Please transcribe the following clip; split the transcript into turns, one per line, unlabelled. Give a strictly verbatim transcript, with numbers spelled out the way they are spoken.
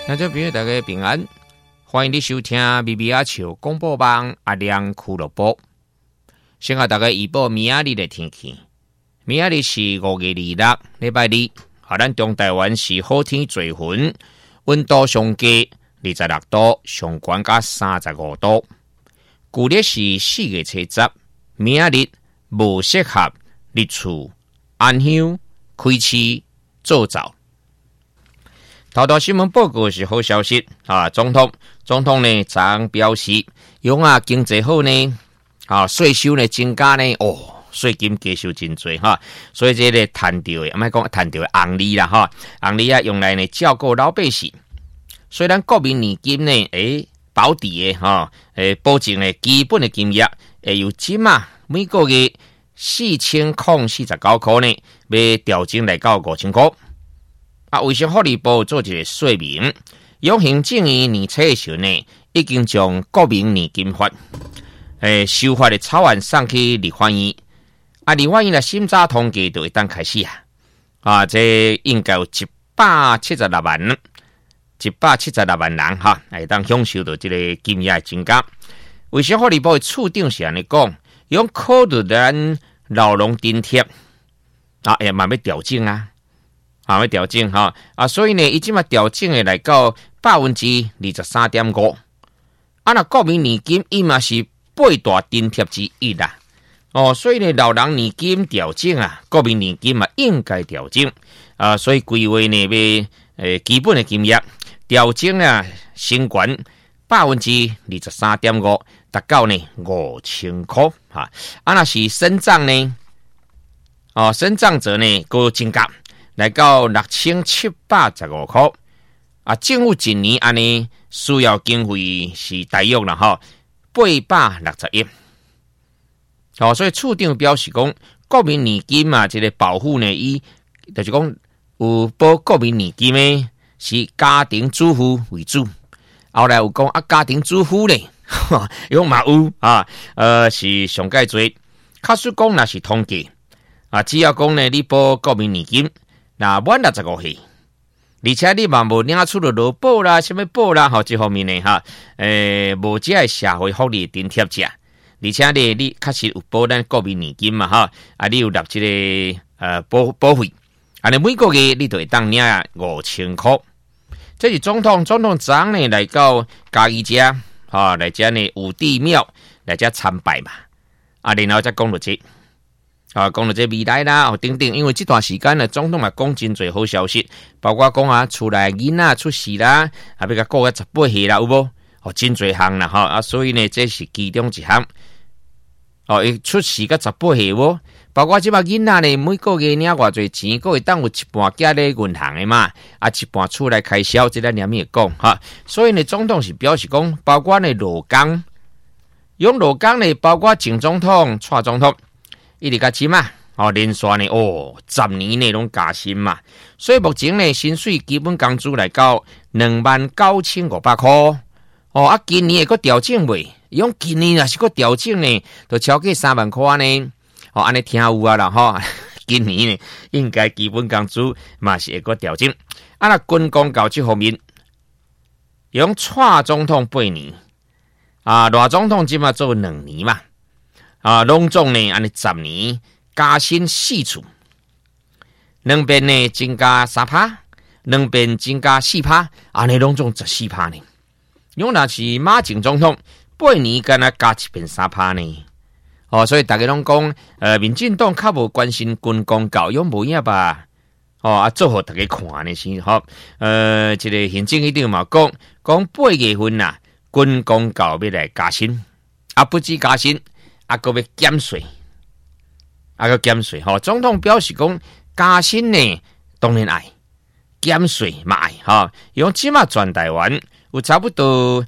听众朋友大家平安，欢迎你收听咪咪阿笑广播网阿亮俱乐部。先甲大家预报明仔日的天气。明仔日是五月二六，礼拜二，啊，咱中台湾是好天多云，温度上低二十六度，上悬到三十五度。旧历是四月初十，明仔日无适合日出、安香、开市、做灶。头条新闻报告是好消息啊！总统总统呢，昨表示，用啊经济好呢，啊税收呢增加呢，哦，税金加收真多哈，所以这个赚到的，唔系讲赚到的红利啦哈，红利啊用来呢照顾老百姓。虽然国民年金呢，诶保底的哈，诶保证呢基本的金额，诶有金啊，每个月四千零四十九块呢，要调整来到五千块。啊，卫生福利部做一个说明，用行政院年初的时候呢，已经将国民年金法诶修法的草案送去立法院。啊，立法院的审查通过就会当开始啊！啊，这应该有一百七十六万，一百七十六万人哈，会当享受到这个金额的增加。卫生福利部的处长是安尼讲，用考虑咱老农津贴啊，也慢慢调整啊。啊，要调整哈啊，所以呢，伊即马调整的来到百分之二十三点五。啊，那国民年金伊嘛是八大津贴之一啦。哦，所以呢，老人年金调整啊，国民年金嘛应该调整啊，所以规划呢要诶基本的金额调整啊，升悬百分之二十三点五，达到呢五千块哈。啊，那是身障呢，哦，身障者呢个增加。来到六千七百十五块啊！政府一年安尼需要经费是大约啦哈，八百六十亿。哦，所以处长表示讲，国民年金嘛，这个保护呢，以就是讲有保国民年金的是家庭主妇为主。后来有讲啊，家庭主妇呢，用嘛有啊，呃是上介多。假使讲那是统计啊，只要讲呢，你保国民年金。那满六十五岁，而且你嘛无领出了劳保啦、什么保啦，吼，这方面呢哈，诶，无这个社会福利津贴者，而且呢，你确实有保咱国民年金嘛哈，啊，你有纳这个呃保保费，啊，你每个月你都会当领五千块。这是总统总统昨呢来到嘉义家，哈，来遮呢武帝庙来遮参拜嘛，啊，然后再讲到这。啊，讲到这未来啦，哦，等等，因为这段时间呢，总统嘛讲真侪好消息，包括讲啊，厝内囡仔出世啦，啊，要甲过个十八岁啦，有无？哦，真侪项啦，哈啊，所以呢，这是其中一项。哦，伊出世个十八岁有，包括即摆囡仔呢，每个月领偌侪钱，个会当有一半寄咧银行的嘛，啊，一半厝内开销，这个念面讲哈。所以呢，总统是表示讲，包括呢劳工，用劳工呢，包括前总统、蔡总统。一直加薪嘛，哦，连续呢，哦，十年内拢加薪嘛，所以目前呢，薪水基本工资来到两万九千五百块，哦，啊，今年会个调整未？用今年若是个调整呢，就超过三万块呢，哦，安尼听有啊啦，吼，今年呢，应该基本工资嘛是会个调整。啊，那军工教这方面，用蔡总统八年，啊，赖总统即嘛做两年嘛。啊，拢总呢，安尼十年加薪四次，两边呢增加三趴，两边增加四趴，安尼拢总十四趴呢。用那是马前总统八年敢若加一遍三趴呢。哦，所以大家拢讲，呃，民进党较无关心军工教育无影吧？哦，啊，做互大家看呢是吼，呃，一个行政一定嘛讲，讲八月份呐，军工教育要来加薪，啊，不止加薪。啊，个要减税，啊个减税吼。总统表示讲，加薪呢当然爱，减税嘛爱哈。用即马全台湾有差不多